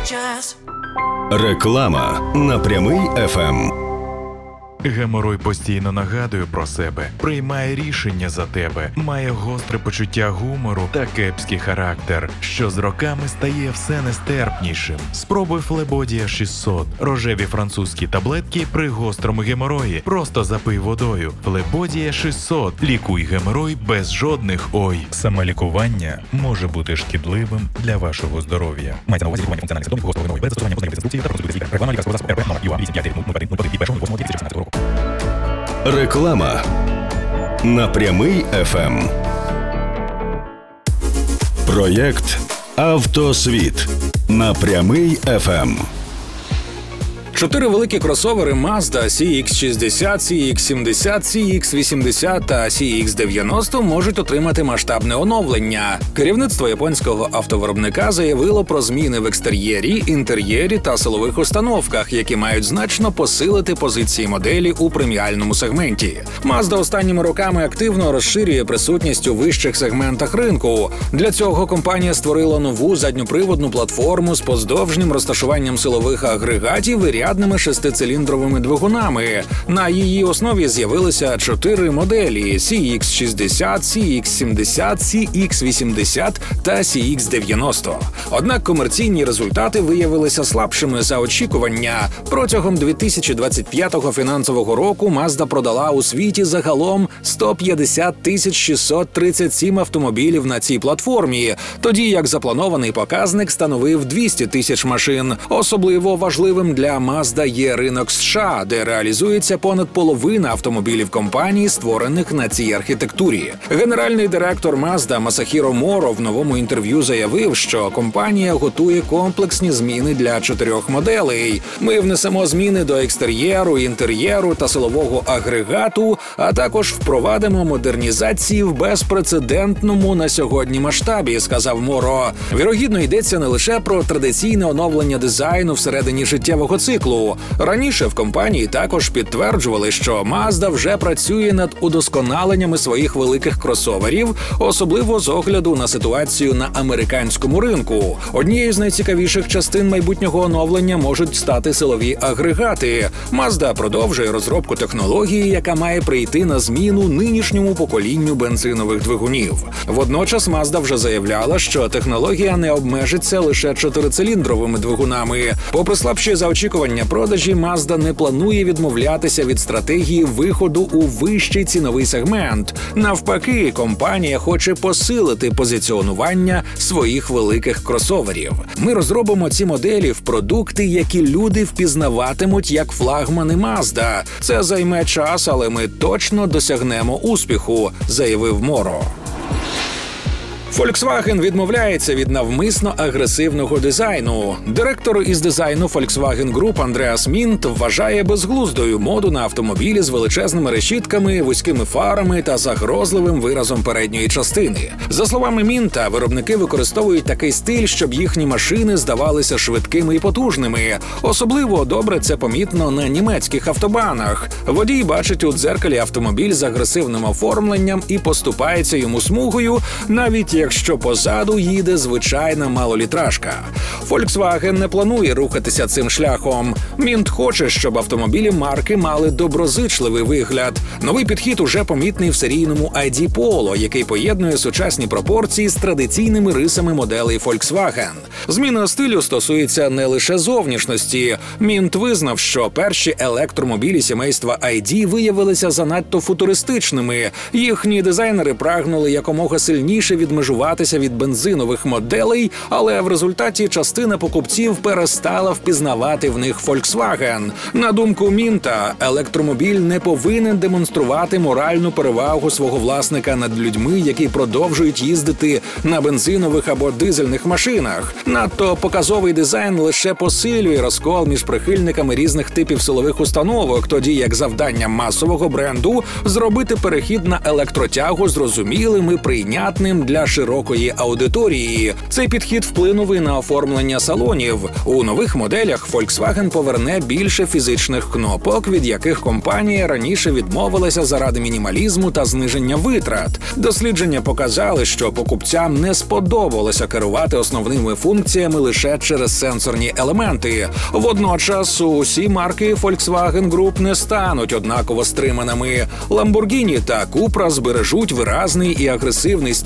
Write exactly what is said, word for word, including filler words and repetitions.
час. Реклама на Прямий еф ем. Геморой постійно нагадує про себе, приймає рішення за тебе, має гостре почуття гумору та кепський характер, що з роками стає все нестерпнішим. Спробуй Флебодія шістсот. Рожеві французькі таблетки при гострому геморої. Просто запий водою. Флебодія шістсот. Лікуй геморой без жодних ой. Самолікування може бути шкідливим для вашого здоров'я. Мається на увазі лікування функціональних симптомів гострого геморою без застосування позначених інструкції та консультуйтесь лікаря. Реклама лікарського засобу РП номер ю а вісім п'ять нуль один нуль один і першого дві тисячі сімнадцятого року. Реклама на Прямий еф ем. Проєкт «Автосвіт» на Прямий еф ем. Чотири великі кросовери Mazda сі ікс шістдесят, сі ікс сімдесят, сі ікс вісімдесят та сі ікс дев'яносто можуть отримати масштабне оновлення. Керівництво японського автовиробника заявило про зміни в екстер'єрі, інтер'єрі та силових установках, які мають значно посилити позиції моделі у преміальному сегменті. Mazda останніми роками активно розширює присутність у вищих сегментах ринку. Для цього компанія створила нову задньоприводну платформу з поздовжнім розташуванням силових агрегатів і рядними шестициліндровими двигунами. На її основі з'явилися чотири моделі – сі ікс шістдесят, сі ікс сімдесят, сі ікс вісімдесят та сі ікс дев'яносто. Однак комерційні результати виявилися слабшими за очікування. Протягом дві тисячі двадцять п'ятого фінансового року Mazda продала у світі загалом сто п'ятдесят тисяч шістсот тридцять сім автомобілів на цій платформі, тоді як запланований показник становив двісті тисяч машин. Особливо важливим для Mazda є ринок США, де реалізується понад половина автомобілів компанії, створених на цій архітектурі. Генеральний директор Mazda Масахіро Моро в новому інтерв'ю заявив, що компанія готує комплексні зміни для чотирьох моделей. Ми внесемо зміни до екстер'єру, інтер'єру та силового агрегату, а також впровадимо модернізації в безпрецедентному на сьогодні масштабі, сказав Моро. Вірогідно, йдеться не лише про традиційне оновлення дизайну всередині життєвого циклу. Раніше в компанії також підтверджували, що Mazda вже працює над удосконаленнями своїх великих кросоверів, особливо з огляду на ситуацію на американському ринку. Однією з найцікавіших частин майбутнього оновлення можуть стати силові агрегати. Mazda продовжує розробку технології, яка має прийти на зміну нинішньому поколінню бензинових двигунів. Водночас Mazda вже заявляла, що технологія не обмежиться лише чотирициліндровими двигунами. Попри слабші за очікування продажі, Mazda не планує відмовлятися від стратегії виходу у вищий ціновий сегмент. Навпаки, компанія хоче посилити позиціонування своїх великих кросоверів. Ми розробимо ці моделі в продукти, які люди впізнаватимуть як флагмани Mazda. Це займе час, але ми точно досягнемо успіху, заявив Моро. Volkswagen відмовляється від навмисно агресивного дизайну. Директор із дизайну Volkswagen Group Андреас Мінт вважає безглуздою моду на автомобілі з величезними решітками, вузькими фарами та загрозливим виразом передньої частини. За словами Мінта, виробники використовують такий стиль, щоб їхні машини здавалися швидкими і потужними. Особливо добре це помітно на німецьких автобанах. Водій бачить у дзеркалі автомобіль з агресивним оформленням і поступається йому смугою, навіть якщо позаду їде звичайна малолітражка. Volkswagen не планує рухатися цим шляхом. Мінт хоче, щоб автомобілі марки мали доброзичливий вигляд. Новий підхід уже помітний в серійному ай ді Polo, який поєднує сучасні пропорції з традиційними рисами моделей Volkswagen. Зміна стилю стосується не лише зовнішності. Мінт визнав, що перші електромобілі сімейства ай ді виявилися занадто футуристичними. Їхні дизайнери прагнули якомога сильніше відмежувати від бензинових моделей, але в результаті частина покупців перестала впізнавати в них Volkswagen. На думку Мінта, електромобіль не повинен демонструвати моральну перевагу свого власника над людьми, які продовжують їздити на бензинових або дизельних машинах. Надто показовий дизайн лише посилює розкол між прихильниками різних типів силових установок, тоді як завдання масового бренду – зробити перехід на електротягу зрозумілим і прийнятним для широкої аудиторії. Цей підхід вплинув і на оформлення салонів. У нових моделях Volkswagen поверне більше фізичних кнопок, від яких компанія раніше відмовилася заради мінімалізму та зниження витрат. Дослідження показали, що покупцям не сподобалося керувати основними функціями лише через сенсорні елементи. Водночас усі марки Volkswagen Group не стануть однаково стриманими. Lamborghini та Cupra збережуть виразний і агресивний